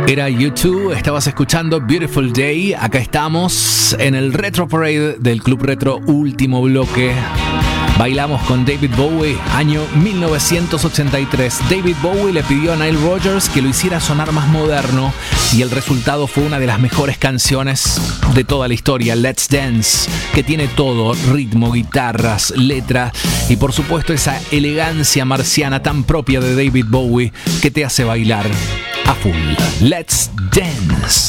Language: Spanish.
Era U2, estabas escuchando Beautiful Day. Acá estamos en el Retro Parade del Club Retro, último bloque. Bailamos con David Bowie, año 1983. David Bowie le pidió a Nile Rodgers que lo hiciera sonar más moderno y el resultado fue una de las mejores canciones de toda la historia, Let's Dance, que tiene todo: ritmo, guitarras, letra y por supuesto esa elegancia marciana tan propia de David Bowie que te hace bailar a full. Let's Dance.